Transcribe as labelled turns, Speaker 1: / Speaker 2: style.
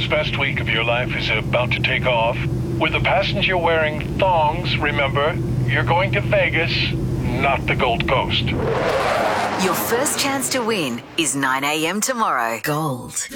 Speaker 1: best week of your life is about to take off. With a passenger wearing thongs, remember, you're going to Vegas, not the Gold Coast.
Speaker 2: Your first chance to win is 9 a.m. tomorrow. Gold.